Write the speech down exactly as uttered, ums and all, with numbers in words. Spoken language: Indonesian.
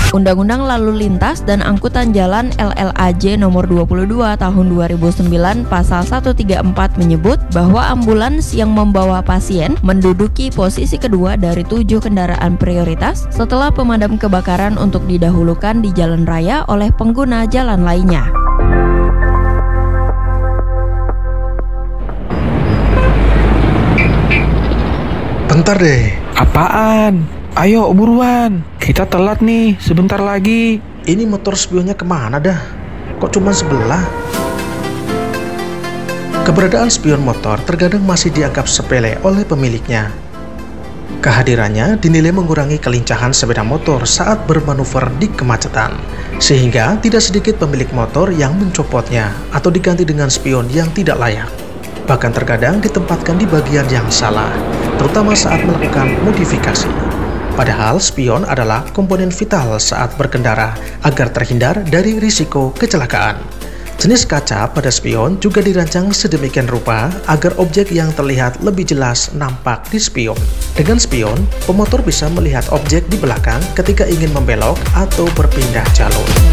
Undang-Undang Lalu Lintas dan Angkutan Jalan L L A J nomor dua puluh dua tahun dua ribu sembilan pasal seratus tiga puluh empat menyebut bahwa ambulans yang membawa pasien menduduki posisi kedua dari tujuh kendaraan prioritas setelah pemadam kebakaran untuk didahulukan di jalan raya oleh pengguna jalan lainnya. Bentar deh. Apaan? Ayo buruan, kita telat nih, sebentar lagi. Ini motor spionnya kemana dah? Kok cuma sebelah? Keberadaan spion motor terkadang masih dianggap sepele oleh pemiliknya. Kehadirannya dinilai mengurangi kelincahan sepeda motor saat bermanuver di kemacetan, sehingga tidak sedikit pemilik motor yang mencopotnya atau diganti dengan spion yang tidak layak. Bahkan terkadang ditempatkan di bagian yang salah, terutama saat melakukan modifikasi. Padahal spion adalah komponen vital saat berkendara agar terhindar dari risiko kecelakaan. Jenis kaca pada spion juga dirancang sedemikian rupa agar objek yang terlihat lebih jelas nampak di spion. Dengan spion, pemotor bisa melihat objek di belakang ketika ingin membelok atau berpindah jalur.